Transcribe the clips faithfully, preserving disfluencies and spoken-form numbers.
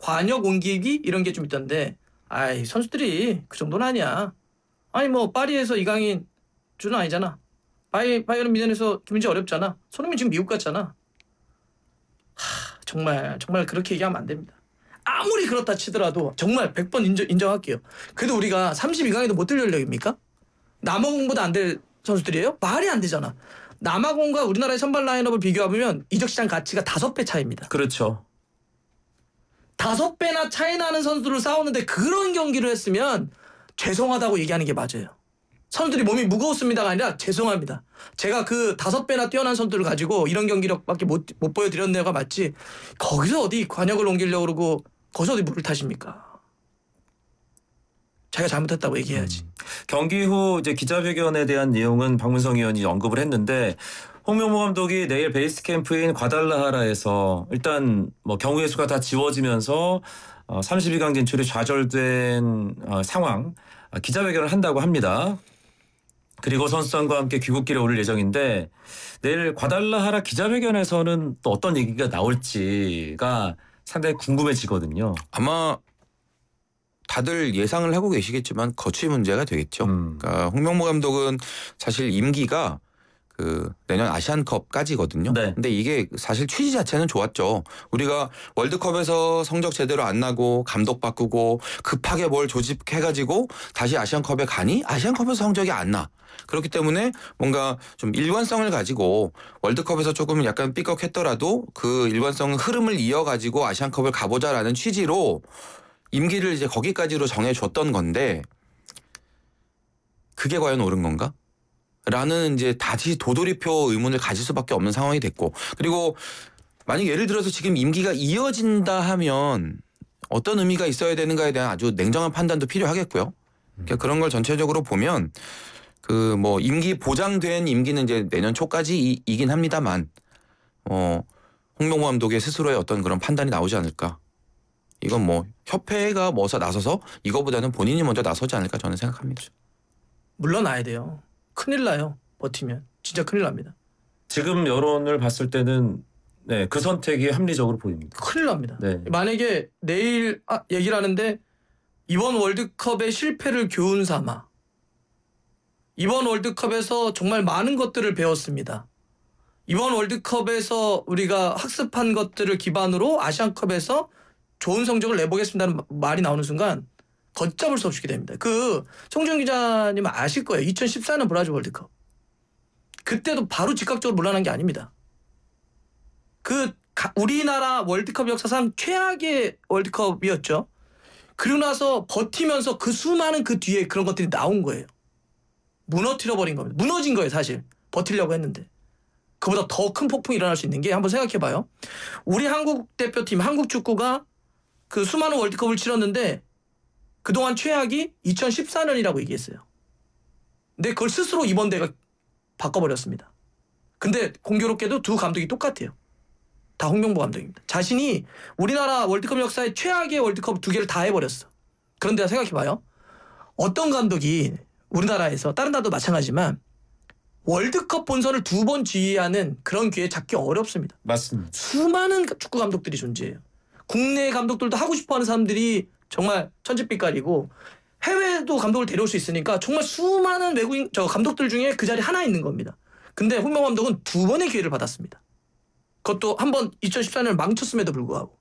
관역 옮기기 이런 게 좀 있던데 아이 선수들이 그 정도는 아니야. 아니 뭐 파리에서 이강인 주는 아니잖아. 바이, 바이에른 뮌헨에서 김민재 어렵잖아. 손흥민 지금 미국 갔잖아. 하, 정말 정말 그렇게 얘기하면 안 됩니다. 아무리 그렇다 치더라도 정말 백 번 인정, 인정할게요. 그래도 우리가 삼십이 강에도 못 들 전력입니까? 남아공보다 안 될 선수들이에요? 말이 안 되잖아. 남아공과 우리나라의 선발 라인업을 비교해보면 이적 시장 가치가 다섯 배 차이입니다. 그렇죠. 다섯 배나 차이 나는 선수들을 싸우는데 그런 경기를 했으면 죄송하다고 얘기하는 게 맞아요. 선수들이 몸이 무거웠습니다가 아니라 죄송합니다. 제가 그 다섯 배나 뛰어난 선수들을 가지고 이런 경기력밖에 못, 못 보여드렸네요가 맞지. 거기서 어디 관역을 옮기려고 그러고 거기서 어디 물을 타십니까? 자기가 잘못했다고 얘기해야지. 음. 경기 후 이제 기자회견에 대한 내용은 박문성 의원이 언급을 했는데 홍명보 감독이 내일 베이스 캠프인 과달라하라에서 일단 뭐 경우의 수가 다 지워지면서 어 삼십이 강 진출이 좌절된 어 상황 기자회견을 한다고 합니다. 그리고 선수단과 함께 귀국길에 오를 예정인데 내일 과달라하라 기자회견에서는 또 어떤 얘기가 나올지가 상당히 궁금해지거든요. 아마 다들 예상을 하고 계시겠지만 거취 문제가 되겠죠. 음. 그러니까 홍명보 감독은 사실 임기가 그 내년 아시안컵까지거든요. 네. 근데 이게 사실 취지 자체는 좋았죠. 우리가 월드컵에서 성적 제대로 안 나고 감독 바꾸고 급하게 뭘 조직해가지고 다시 아시안컵에 가니 아시안컵에서 성적이 안 나. 그렇기 때문에 뭔가 좀 일관성을 가지고 월드컵에서 조금 약간 삐걱했더라도 그 일관성 흐름을 이어가지고 아시안컵을 가보자라는 취지로 임기를 이제 거기까지로 정해줬던 건데 그게 과연 옳은 건가? 라는 이제 다시 도돌이표 의문을 가질 수밖에 없는 상황이 됐고 그리고 만약 예를 들어서 지금 임기가 이어진다 하면 어떤 의미가 있어야 되는가에 대한 아주 냉정한 판단도 필요하겠고요. 그러니까 그런 걸 전체적으로 보면 그 뭐 임기 보장된 임기는 이제 내년 초까지이긴 합니다만 어 홍명보 감독의 스스로의 어떤 그런 판단이 나오지 않을까. 이건 뭐 협회가 뭐서 나서서 이거보다는 본인이 먼저 나서지 않을까 저는 생각합니다. 물러나야 돼요. 큰일 나요. 버티면. 진짜 큰일 납니다. 지금 여론을 봤을 때는 네, 그 선택이 합리적으로 보입니다. 큰일 납니다. 네. 만약에 내일 아, 얘기를 하는데 이번 월드컵의 실패를 교훈 삼아 이번 월드컵에서 정말 많은 것들을 배웠습니다. 이번 월드컵에서 우리가 학습한 것들을 기반으로 아시안컵에서 좋은 성적을 내보겠습니다는 말이 나오는 순간 걷잡을 수 없게 됩니다. 그 송준 기자님 아실 거예요. 이천십사 년 브라질 월드컵. 그때도 바로 즉각적으로 물러난 게 아닙니다. 그 우리나라 월드컵 역사상 최악의 월드컵이었죠. 그리고 나서 버티면서 그 수많은 그 뒤에 그런 것들이 나온 거예요. 무너뜨려 버린 겁니다. 무너진 거예요 사실. 버티려고 했는데. 그보다 더 큰 폭풍이 일어날 수 있는 게 한번 생각해봐요. 우리 한국 대표팀 한국 축구가 그 수많은 월드컵을 치렀는데 그동안 최악이 이천십사 년이라고 얘기했어요. 근데 그걸 스스로 이번 대회가 바꿔버렸습니다. 근데 공교롭게도 두 감독이 똑같아요. 다 홍명보 감독입니다. 자신이 우리나라 월드컵 역사의 최악의 월드컵 두 개를 다 해버렸어. 그런데 생각해봐요. 어떤 감독이 우리나라에서 다른 나라도 마찬가지지만 월드컵 본선을 두 번 지휘하는 그런 기회 잡기 어렵습니다. 맞습니다. 수많은 축구 감독들이 존재해요. 국내 감독들도 하고 싶어하는 사람들이 정말 천지빛깔이고 해외도 감독을 데려올 수 있으니까 정말 수많은 외국인 저 감독들 중에 그 자리에 하나 있는 겁니다. 근데 홍명보 감독은 두 번의 기회를 받았습니다. 그것도 한 번 이천십사 년을 망쳤음에도 불구하고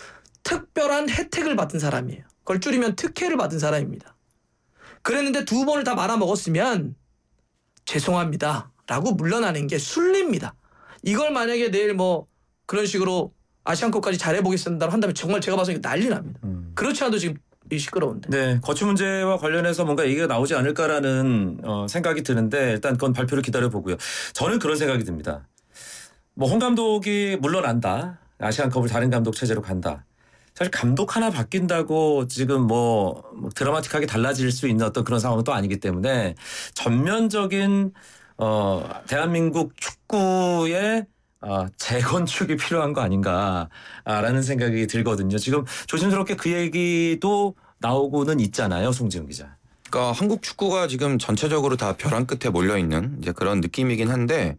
특별한 혜택을 받은 사람이에요. 그걸 줄이면 특혜를 받은 사람입니다. 그랬는데 두 번을 다 말아먹었으면 죄송합니다 라고 물러나는 게 순리입니다. 이걸 만약에 내일 뭐 그런 식으로 아시안컵까지 잘해보겠습니다 한다면 정말 제가 봐서 난리 납니다. 음. 그렇지 않아도 지금 시끄러운데. 네, 거취 문제와 관련해서 뭔가 얘기가 나오지 않을까라는 어, 생각이 드는데 일단 그건 발표를 기다려보고요. 저는 그런 생각이 듭니다. 뭐 홍 감독이 물러난다. 아시안컵을 다른 감독 체제로 간다. 사실 감독 하나 바뀐다고 지금 뭐, 뭐 드라마틱하게 달라질 수 있는 어떤 그런 상황은 또 아니기 때문에 전면적인 어, 대한민국 축구의 어, 재건축이 필요한 거 아닌가라는 생각이 들거든요. 지금 조심스럽게 그 얘기도 나오고는 있잖아요, 송지훈 기자. 그러니까 한국 축구가 지금 전체적으로 다 벼랑 끝에 몰려 있는 이제 그런 느낌이긴 한데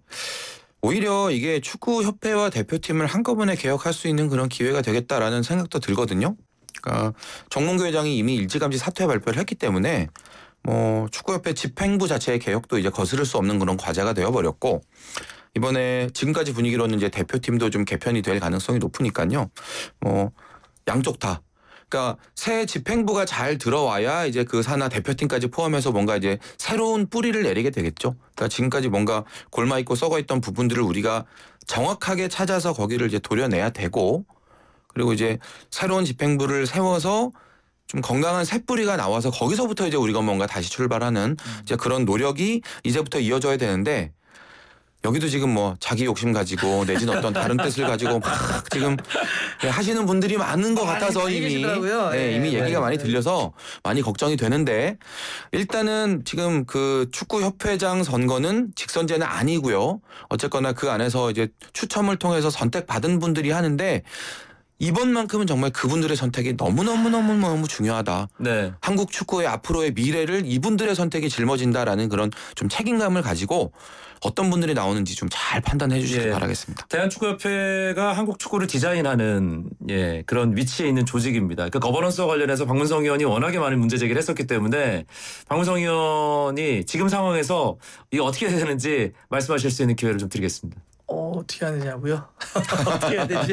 오히려 이게 축구협회와 대표팀을 한꺼번에 개혁할 수 있는 그런 기회가 되겠다라는 생각도 들거든요. 그러니까 정몽규 회장이 이미 일찌감치 사퇴 발표를 했기 때문에 뭐 축구협회 집행부 자체의 개혁도 이제 거스를 수 없는 그런 과제가 되어버렸고 이번에 지금까지 분위기로는 이제 대표팀도 좀 개편이 될 가능성이 높으니까요. 뭐 양쪽 다. 그러니까 새 집행부가 잘 들어와야 이제 그 산하 대표팀까지 포함해서 뭔가 이제 새로운 뿌리를 내리게 되겠죠. 그러니까 지금까지 뭔가 골마 있고 썩어 있던 부분들을 우리가 정확하게 찾아서 거기를 이제 도려내야 되고 그리고 이제 새로운 집행부를 세워서 좀 건강한 새뿌리가 나와서 거기서부터 이제 우리가 뭔가 다시 출발하는 음. 이제 그런 노력이 이제부터 이어져야 되는데 여기도 지금 뭐 자기 욕심 가지고 내지는 어떤 다른 뜻을 가지고 막 지금 하시는 분들이 많은 것 많이 같아서 이미 계시더라고요. 네, 예. 이미 얘기가 네. 많이 들려서 많이 걱정이 되는데 일단은 지금 그 축구협회장 선거는 직선제는 아니고요. 어쨌거나 그 안에서 이제 추첨을 통해서 선택받은 분들이 하는데 이번만큼은 정말 그분들의 선택이 너무너무너무너무 중요하다. 네. 한국 축구의 앞으로의 미래를 이분들의 선택이 짊어진다라는 그런 좀 책임감을 가지고 어떤 분들이 나오는지 좀 잘 판단해 주시길 예. 바라겠습니다. 대한축구협회가 한국 축구를 디자인하는 예, 그런 위치에 있는 조직입니다. 그 거버넌스와 관련해서 박문성 의원이 워낙에 많은 문제 제기를 했었기 때문에 박문성 의원이 지금 상황에서 이게 어떻게 해야 되는지 말씀하실 수 있는 기회를 좀 드리겠습니다. 어, 어떻게 해야 되냐고요? 어떻게 해야 되지?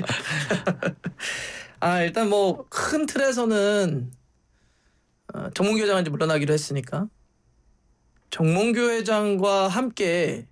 아 일단 뭐 큰 틀에서는 어, 정몽규 회장은 이제 물러나기로 했으니까 정몽규 회장과 함께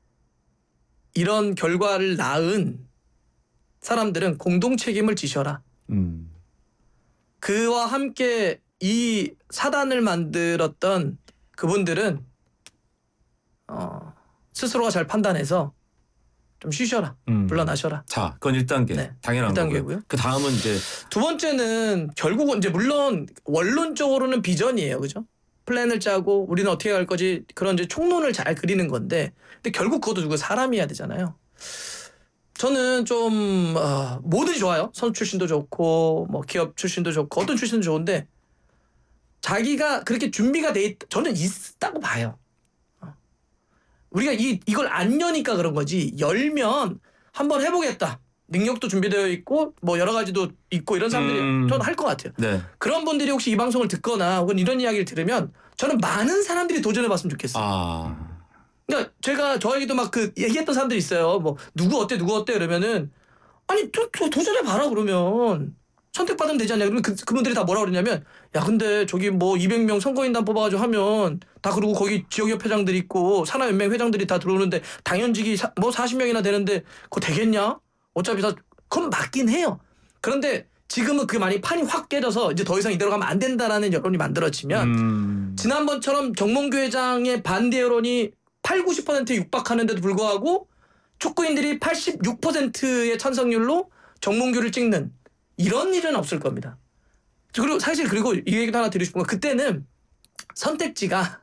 이런 결과를 낳은 사람들은 공동 책임을 지셔라. 음. 그와 함께 이 사단을 만들었던 그분들은 어, 스스로가 잘 판단해서 좀 쉬셔라. 음. 물러나셔라. 자, 그건 일 단계. 네, 당연한 일 단계고요. 거고요. 그 다음은 이제 두 번째는 결국은 이제 물론 원론적으로는 비전이에요, 그죠? 플랜을 짜고 우리는 어떻게 갈 거지 그런 이제 총론을 잘 그리는 건데, 근데 결국 그것도 누구 사람이어야 되잖아요. 저는 좀 어, 뭐든지 좋아요. 선수 출신도 좋고 뭐 기업 출신도 좋고 어떤 출신도 좋은데 자기가 그렇게 준비가 돼 있, 저는 있다고 봐요. 어. 우리가 이 이걸 안 여니까 그런 거지. 열면 한번 해보겠다. 능력도 준비되어 있고 뭐 여러 가지도 있고 이런 사람들이 음. 저는 할 것 같아요. 네. 그런 분들이 혹시 이 방송을 듣거나 혹은 이런 이야기를 들으면 저는 많은 사람들이 도전해봤으면 좋겠어요. 아. 그러니까 제가 저에게도 막 그 얘기했던 사람들이 있어요. 뭐 누구 어때 누구 어때 그러면은 아니 도, 도, 도전해봐라 그러면 선택받으면 되지 않냐. 그러면 그, 그분들이 다 뭐라 그러냐면 야 근데 저기 뭐 이백 명 선거인단 뽑아가지고 하면 다 그러고 거기 지역협회장들 있고 산하연맹 회장들이 다 들어오는데 당연직이 사, 뭐 사십 명이나 되는데 그거 되겠냐? 어차피 다 그건 맞긴 해요. 그런데 지금은 그 많이 판이 확 깨져서 이제 더 이상 이대로 가면 안 된다라는 여론이 만들어지면 음. 지난번처럼 정몽규 회장의 반대 여론이 팔, 구십 퍼센트에 육박하는데도 불구하고 축구인들이 팔십육 퍼센트의 찬성률로 정몽규를 찍는 이런 일은 없을 겁니다. 그리고 사실 그리고 이 얘기도 하나 드리고 싶은 건 그때는 선택지가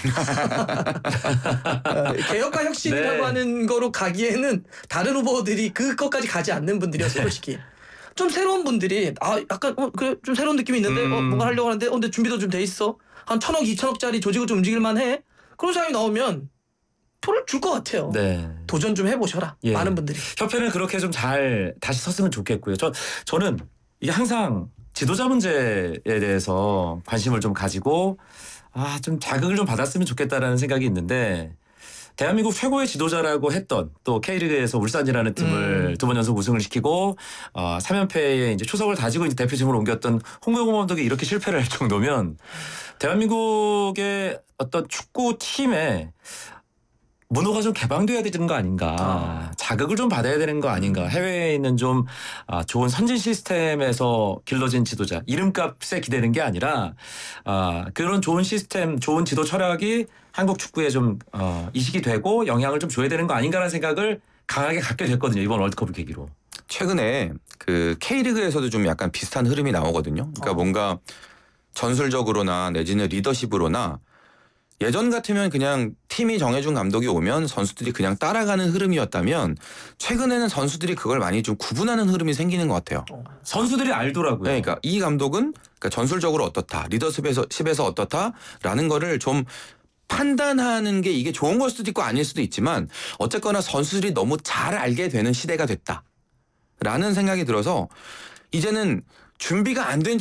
개혁과 혁신이라고 네. 하는 거로 가기에는 다른 후보들이 그것까지 가지 않는 분들이었어요. 솔직히. 좀 새로운 분들이 아 약간 어 그래 좀 새로운 느낌이 있는데 음. 어 뭔가 하려고 하는데 어 근데 준비도 좀 돼 있어. 한 천억, 이천억짜리 조직을 좀 움직일 만해. 그런 사람이 나오면 표를 줄 것 같아요. 네. 도전 좀 해보셔라. 예. 많은 분들이. 협회는 그렇게 좀 잘 다시 섰으면 좋겠고요. 저 저는 이게 항상 지도자 문제에 대해서 관심을 좀 가지고 아, 좀 자극을 좀 받았으면 좋겠다라는 생각이 있는데 대한민국 최고의 지도자라고 했던 또 K리그에서 울산이라는 팀을 음. 두 번 연속 우승을 시키고 어, 삼 연패에 이제 초석을 다지고 이제 대표팀으로 옮겼던 홍명보 감독이 이렇게 실패를 할 정도면 대한민국의 어떤 축구 팀에 문호가 좀 개방돼야 되는 거 아닌가. 아. 자극을 좀 받아야 되는 거 아닌가. 해외에 있는 좀 아, 좋은 선진 시스템에서 길러진 지도자. 이름값에 기대는 게 아니라 아, 그런 좋은 시스템, 좋은 지도 철학이 한국 축구에 좀 어, 이식이 되고 영향을 좀 줘야 되는 거 아닌가라는 생각을 강하게 갖게 됐거든요. 이번 월드컵을 계기로. 최근에 그 K리그에서도 좀 약간 비슷한 흐름이 나오거든요. 그러니까 어. 뭔가 전술적으로나 내지는 리더십으로나 예전 같으면 그냥 팀이 정해준 감독이 오면 선수들이 그냥 따라가는 흐름이었다면 최근에는 선수들이 그걸 많이 좀 구분하는 흐름이 생기는 것 같아요. 선수들이 알더라고요. 네, 그러니까 이 감독은 그러니까 전술적으로 어떻다, 리더십에서 십에서 어떻다라는 거를 좀 판단하는 게 이게 좋은 걸 수도 있고 아닐 수도 있지만 어쨌거나 선수들이 너무 잘 알게 되는 시대가 됐다라는 생각이 들어서 이제는 준비가 안 된